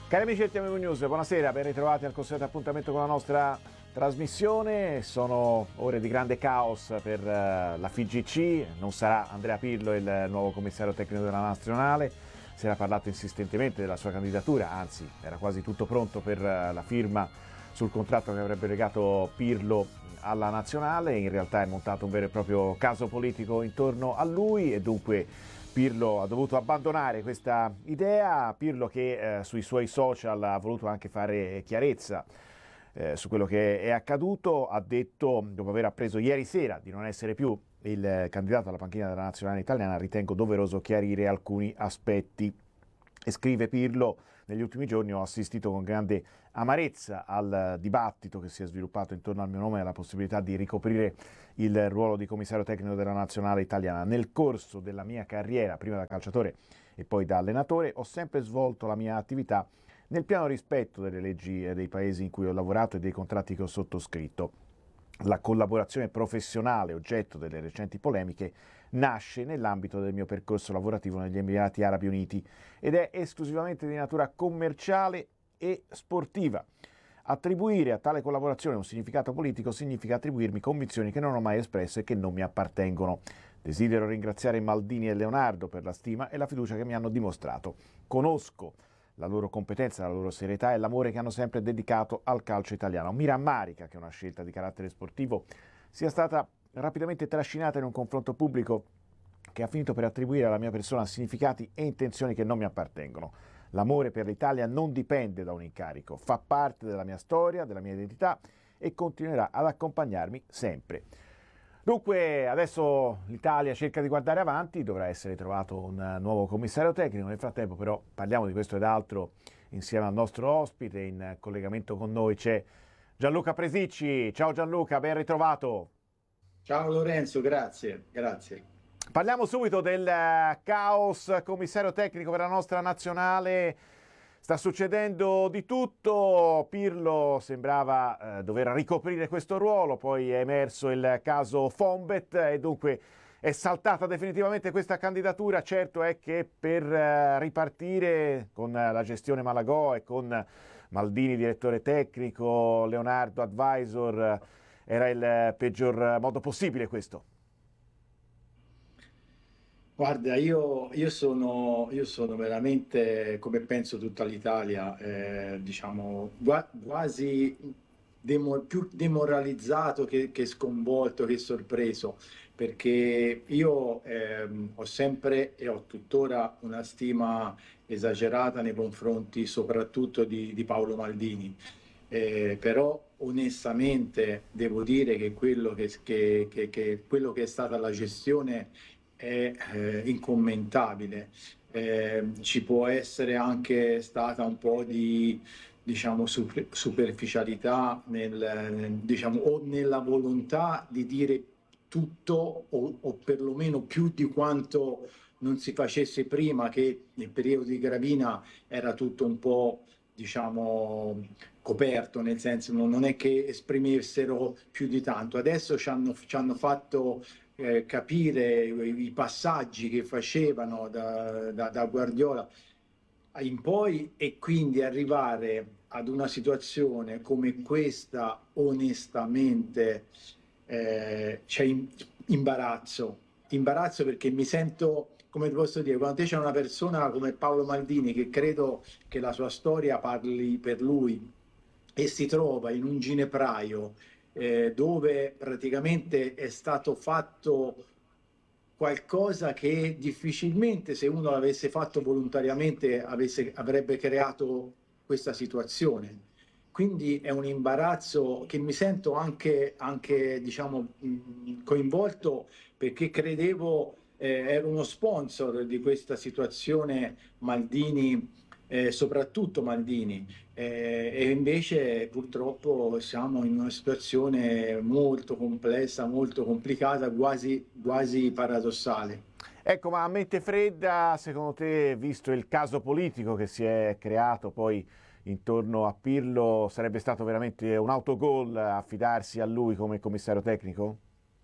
Cari amici del TMV News, buonasera, ben ritrovati al consueto appuntamento con la nostra trasmissione. Sono ore di grande caos per la FIGC, non sarà Andrea Pirlo il nuovo commissario tecnico della nazionale, si era parlato insistentemente della sua candidatura, anzi era quasi tutto pronto per la firma sul contratto che avrebbe legato Pirlo alla nazionale. In realtà è montato un vero e proprio caso politico intorno a lui e dunque Pirlo ha dovuto abbandonare questa idea. Pirlo che sui suoi social ha voluto anche fare chiarezza su quello che è accaduto, ha detto, dopo aver appreso ieri sera di non essere più il candidato alla panchina della nazionale italiana, ritengo doveroso chiarire alcuni aspetti. E scrive Pirlo: negli ultimi giorni ho assistito con grande amarezza al dibattito che si è sviluppato intorno al mio nome e alla possibilità di ricoprire il ruolo di commissario tecnico della nazionale italiana. Nel corso della mia carriera, prima da calciatore e poi da allenatore, ho sempre svolto la mia attività nel pieno rispetto delle leggi dei paesi in cui ho lavorato e dei contratti che ho sottoscritto. La collaborazione professionale, oggetto delle recenti polemiche, nasce nell'ambito del mio percorso lavorativo negli Emirati Arabi Uniti ed è esclusivamente di natura commerciale e sportiva. Attribuire a tale collaborazione un significato politico significa attribuirmi convinzioni che non ho mai espresso e che non mi appartengono. Desidero ringraziare Maldini e Leonardo per la stima e la fiducia che mi hanno dimostrato. Conosco la loro competenza, la loro serietà e l'amore che hanno sempre dedicato al calcio italiano. Mi rammarica che una scelta di carattere sportivo sia stata rapidamente trascinata in un confronto pubblico che ha finito per attribuire alla mia persona significati e intenzioni che non mi appartengono. L'amore per l'Italia non dipende da un incarico, fa parte della mia storia, della mia identità e continuerà ad accompagnarmi sempre. Dunque adesso l'Italia cerca di guardare avanti, dovrà essere trovato un nuovo commissario tecnico. Nel frattempo però parliamo di questo ed altro insieme al nostro ospite. In collegamento con noi c'è Gianluca Presicci. Ciao Gianluca, ben ritrovato. Ciao Lorenzo, grazie. Parliamo subito del caos commissario tecnico per la nostra nazionale. Sta succedendo di tutto. Pirlo sembrava dover ricoprire questo ruolo, poi è emerso il caso Fombet e dunque è saltata definitivamente questa candidatura. Certo è che per ripartire con la gestione Malagò e con Maldini direttore tecnico, Leonardo advisor, era il peggior modo possibile questo. Guarda, io sono veramente, come penso tutta l'Italia, diciamo, quasi più demoralizzato che sconvolto, che sorpreso, perché io ho sempre e ho tuttora una stima esagerata nei confronti soprattutto di Paolo Maldini. Però onestamente devo dire che quello che è stata la gestione è incommentabile. Ci può essere anche stata un po' di, diciamo, superficialità diciamo, o nella volontà di dire tutto o perlomeno più di quanto non si facesse prima, che nel periodo di Gravina era tutto un po', diciamo, coperto, nel senso non è che esprimessero più di tanto. Adesso ci hanno fatto capire i passaggi che facevano da Guardiola in poi e quindi arrivare ad una situazione come questa, onestamente, c'è imbarazzo perché mi sento, come ti posso dire, quando te c'è una persona come Paolo Maldini, che credo che la sua storia parli per lui, e si trova in un ginepraio dove praticamente è stato fatto qualcosa che difficilmente, se uno l'avesse fatto volontariamente, avrebbe creato questa situazione. Quindi è un imbarazzo che mi sento anche diciamo, coinvolto, perché credevo ero uno sponsor di questa situazione Maldini, soprattutto Maldini, e invece purtroppo siamo in una situazione molto complessa, molto complicata, quasi paradossale. Ecco, ma a mente fredda, secondo te, visto il caso politico che si è creato poi intorno a Pirlo, sarebbe stato veramente un autogol affidarsi a lui come commissario tecnico?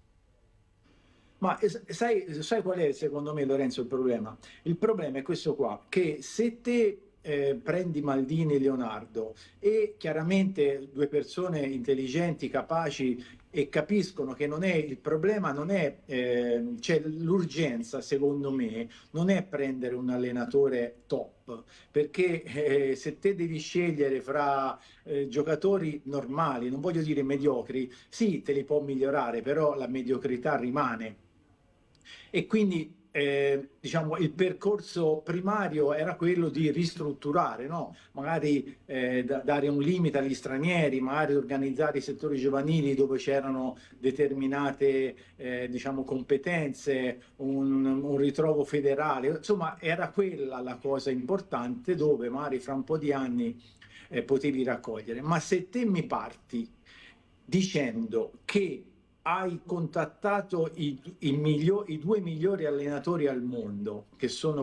Ma sai qual è secondo me, Lorenzo, il problema? Il problema è questo qua, che se te prendi Maldini e Leonardo e chiaramente due persone intelligenti, capaci e capiscono che non è il problema, non è, c'è l'urgenza, secondo me, non è prendere un allenatore top, perché se te devi scegliere fra giocatori normali, non voglio dire mediocri, sì, te li può migliorare, però la mediocrità rimane. E quindi diciamo, il percorso primario era quello di ristrutturare, no? Magari dare un limite agli stranieri, magari organizzare i settori giovanili dove c'erano determinate diciamo, competenze, un ritrovo federale, insomma era quella la cosa importante dove magari fra un po' di anni potevi raccogliere. Ma se te mi parti dicendo che hai contattato i due migliori allenatori al mondo, che sono